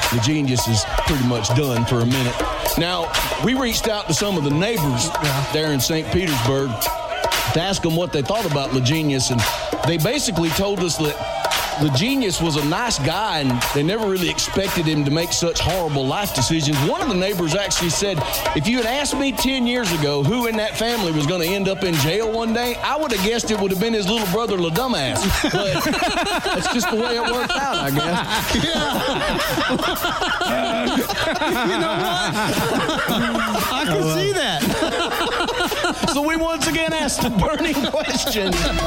the genius is pretty much done for a minute. Now, we reached out to some of the neighbors there in St. Petersburg to ask them what they thought about LaGenius, and they basically told us that LaGenius was a nice guy, and they never really expected him to make such horrible life decisions. One of the neighbors actually said, if you had asked me 10 years ago who in that family was going to end up in jail one day, I would have guessed it would have been his little brother, LaDumbass. But that's just the way it worked out, I guess. You know what? I can see that. So we once again asked the burning question.